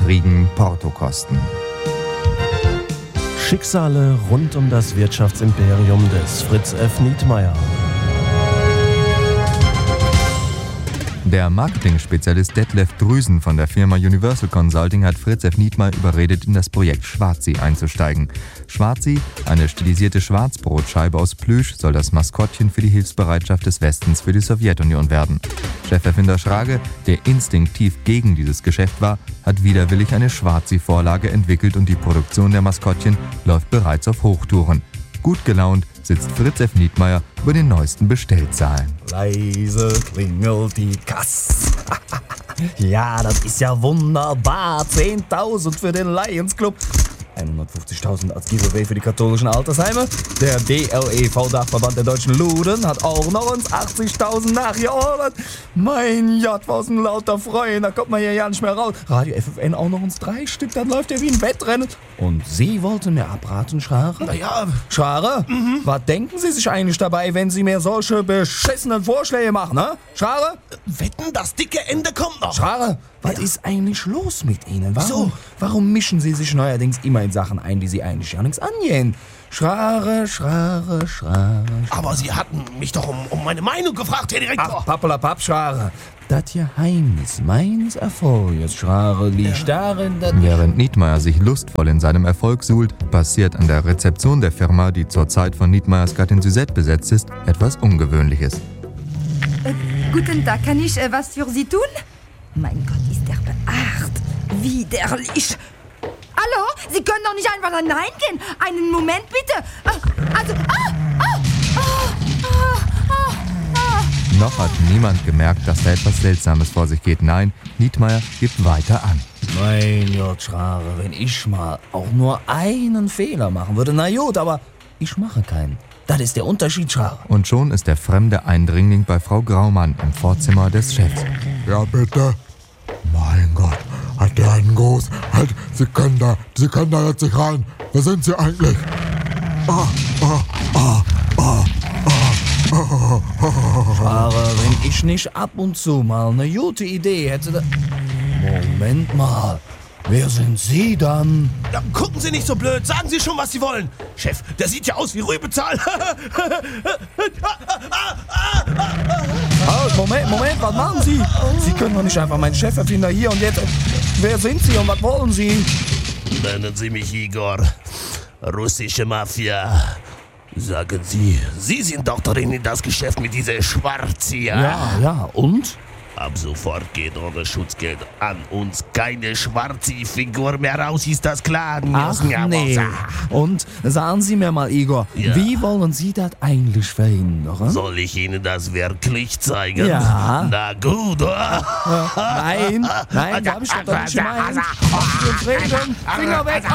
niedrigen Portokosten. Schicksale rund um das Wirtschaftsimperium des Fritz F. Nietmeyer. Der Marketing-Spezialist Detlef Drüsen von der Firma Universal Consulting hat Fritz F. Nietmeyer überredet, in das Projekt Schwarzi einzusteigen. Schwarzi, eine stilisierte Schwarzbrotscheibe aus Plüsch, soll das Maskottchen für die Hilfsbereitschaft des Westens für die Sowjetunion werden. Cheferfinder Schrage, der instinktiv gegen dieses Geschäft war, hat widerwillig eine Schwarzi-Vorlage entwickelt und die Produktion der Maskottchen läuft bereits auf Hochtouren. Gut gelaunt sitzt Fritz F. Nietmeyer über den neuesten Bestellzahlen. Leise klingelt die Kasse. Ja, das ist ja wunderbar. 10.000 für den Lions Club. 150.000 als Giveaway für die katholischen Altersheime. Der DLEV-Dachverband der deutschen Luden hat auch noch uns 80.000 nachgeordert. Mein Gott, was ein lauter Freund, da kommt man hier ja nicht mehr raus. Radio FFN auch noch uns 3 Stück, dann läuft ja wie ein Wettrennen. Und Sie wollten mir abraten, Schrare? Naja, Schrare? Was denken Sie sich eigentlich dabei, wenn Sie mir solche beschissenen Vorschläge machen, ne? Schrare? wetten, das dicke Ende kommt noch. Schrare, was ist eigentlich los mit Ihnen? Wieso? Warum mischen Sie sich neuerdings immer in Sachen ein, die Sie eigentlich ja nichts angehen? Schrare. Aber Sie hatten mich doch um meine Meinung gefragt, Herr Direktor. Ach, Pappelapapp, Schrare. Das Geheimnis meines Erfolges, Schrare, liegt darin, dass... Während Nietmeyer sich lustvoll in seinem Erfolg suhlt, passiert an der Rezeption der Firma, die zur Zeit von Nietmeyers Gattin Suzette besetzt ist, etwas Ungewöhnliches. Guten Tag, kann ich was für Sie tun? Mein Gott, ist der beacht. Widerlich. Hallo? Sie können doch nicht einfach hineingehen. Einen Moment, bitte. Noch hat niemand gemerkt, dass da etwas Seltsames vor sich geht. Nein, Nietmeyer gibt weiter an. Mein Gott, Schrare, wenn ich mal auch nur einen Fehler machen würde, na gut, aber ich mache keinen. Das ist der Unterschied, Schrare. Und schon ist der fremde Eindringling bei Frau Graumann im Vorzimmer des Chefs. Ja, bitte. Mein Gott, hat der einen Gruß? Halt, Sie können da jetzt nicht rein. Wer sind Sie eigentlich? Schrare, wenn ich nicht ab und zu mal eine gute Idee hätte, da... Moment mal, wer sind Sie dann? Ja, gucken Sie nicht so blöd, sagen Sie schon, was Sie wollen. Chef, der sieht ja aus wie Rübezahl. Halt, Moment, was machen Sie? Sie können doch nicht einfach meinen Cheferfinder hier und jetzt... Wer sind Sie und was wollen Sie? Nennen Sie mich Igor. Russische Mafia. Sagen Sie, Sie sind doch drin in das Geschäft mit dieser Schwarzi, Ja, und? Ab sofort geht ohne Schutzgeld an uns keine Schwarzi-Figur mehr raus, ist das klar? Ach nee. Und sagen Sie mir mal, Igor, Ja. Wie wollen Sie das eigentlich verhindern? Soll ich Ihnen das wirklich zeigen? Ja. Na gut, Nein, da hab ich doch nicht gemeint. Lassen Sie uns reden. Finger weg.